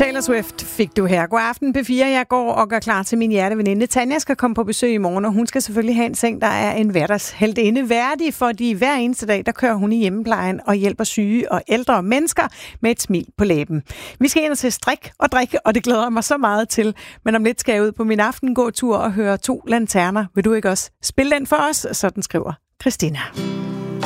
Taylor Swift fik du her. God aften, P4. Jeg går og gør klar til min hjerteveninde. Tanja skal komme på besøg i morgen, og hun skal selvfølgelig have en seng, der er en hverdagsheltinde værdig, fordi hver eneste dag, der kører hun i hjemmeplejen og hjælper syge og ældre mennesker med et smil på læben. Vi skal ind og til strik og drikke, og det glæder jeg mig så meget til. Men om lidt skal jeg ud på min aftengåtur og høre 2 lanterner. Vil du ikke også spille den for os? Sådan skriver Christina.